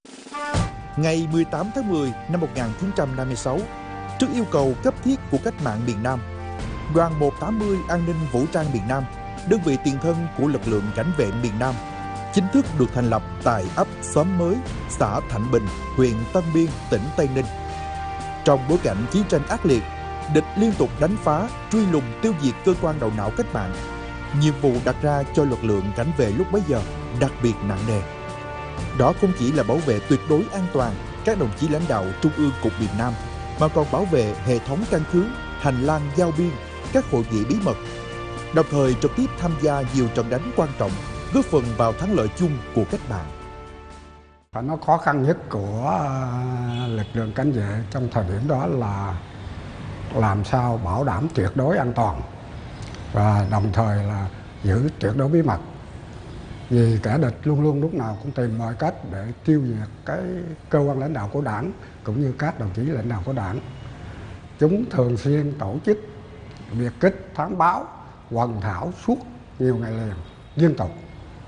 Ngày 18 tháng 10 năm 1956, trước yêu cầu cấp thiết của cách mạng miền Nam, Đoàn 180 An ninh Vũ trang miền Nam, đơn vị tiền thân của lực lượng cảnh vệ miền Nam, chính thức được thành lập tại ấp Xóm Mới, xã Thạnh Bình, huyện Tân Biên, tỉnh Tây Ninh. Trong bối cảnh chiến tranh ác liệt, địch liên tục đánh phá, truy lùng tiêu diệt cơ quan đầu não cách mạng. Nhiệm vụ đặt ra cho lực lượng cảnh vệ lúc bấy giờ đặc biệt nặng nề. Đó không chỉ là bảo vệ tuyệt đối an toàn các đồng chí lãnh đạo Trung ương Cục miền Nam, mà còn bảo vệ hệ thống căn cứ, hành lang giao biên, các hội nghị bí mật, đồng thời trực tiếp tham gia nhiều trận đánh quan trọng, góp phần vào thắng lợi chung của cách mạng. Nó khó khăn nhất của lực lượng cảnh vệ trong thời điểm đó là làm sao bảo đảm tuyệt đối an toàn và đồng thời là giữ tuyệt đối bí mật. Vì kẻ địch luôn luôn lúc nào cũng tìm mọi cách để tiêu diệt cái cơ quan lãnh đạo của Đảng cũng như các đồng chí lãnh đạo của Đảng. Chúng thường xuyên tổ chức biệt kích, thám báo, quần thảo suốt nhiều ngày liền, liên tục.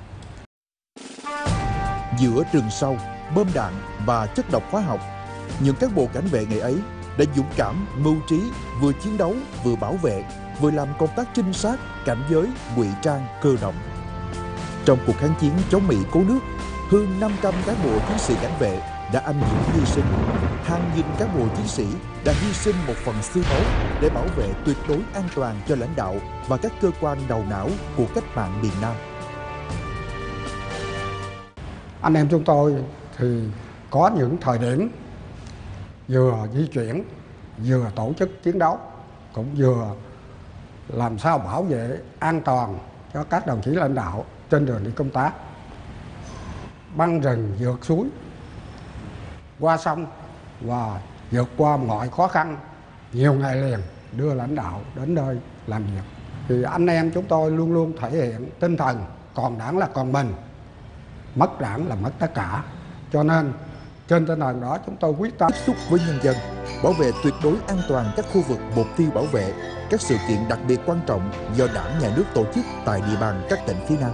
Giữa rừng sâu, bom đạn và chất độc hóa học, những cán bộ cảnh vệ ngày ấy đã dũng cảm, mưu trí, vừa chiến đấu, vừa bảo vệ, vừa làm công tác trinh sát, cảnh giới, ngụy trang, cơ động. Trong cuộc kháng chiến chống Mỹ cứu nước, hơn 500 cán bộ chiến sĩ cảnh vệ đã anh dũng hy sinh. Hàng nghìn cán bộ chiến sĩ đã hy sinh một phần xương máu để bảo vệ tuyệt đối an toàn cho lãnh đạo và các cơ quan đầu não của cách mạng miền Nam. Anh em chúng tôi thì có những thời điểm vừa di chuyển, vừa tổ chức chiến đấu, cũng vừa làm sao bảo vệ an toàn cho các đồng chí lãnh đạo trên đường đi công tác. Băng rừng vượt suối, qua sông và vượt qua mọi khó khăn nhiều ngày liền, đưa lãnh đạo đến nơi làm việc. Thì anh em chúng tôi luôn luôn thể hiện tinh thần còn Đảng là còn mình, mất Đảng là mất tất cả. Cho nên trên tinh thần đó chúng tôi quyết tâm tiếp xúc với nhân dân, bảo vệ tuyệt đối an toàn các khu vực mục tiêu bảo vệ, các sự kiện đặc biệt quan trọng do Đảng, Nhà nước tổ chức tại địa bàn các tỉnh phía Nam.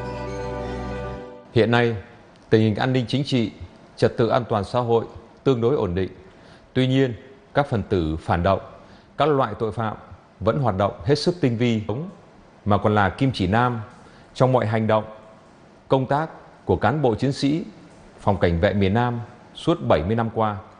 Hiện nay, tình hình an ninh chính trị, trật tự an toàn xã hội tương đối ổn định. Tuy nhiên, các phần tử phản động, các loại tội phạm vẫn hoạt động hết sức tinh vi, mà còn là kim chỉ nam trong mọi hành động, công tác của cán bộ chiến sĩ Phòng Cảnh vệ miền Nam suốt 70 năm qua.